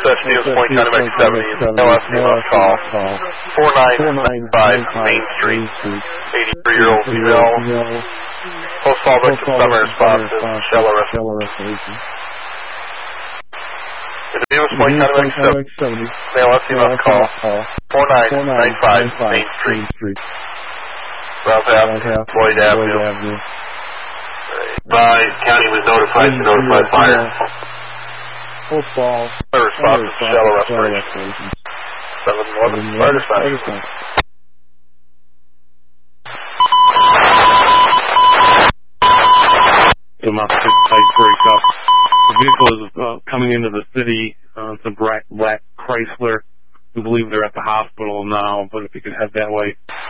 Access Stevens Point, County Max 70, LS call. 4995 Main Street. 83-year-old female. Post-call victim summary response is shallow restoration. Stevens Point, County Max 70, male female call. 4995 Main Street. South Ave, Floyd Avenue. County was notified to notify fire. Post-call. Response is shallow restoration. 711, fire dispatch. The Massachusetts Heights breakup. The vehicle is coming into the city. It's a black Chrysler. We believe they're at the hospital now, but if you could head that way.